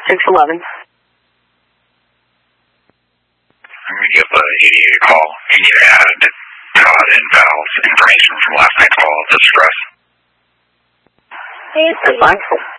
611. I'm going to give the 88 a call. You need to add Todd and Val's information from last night's call to Express. Hey, it's fine.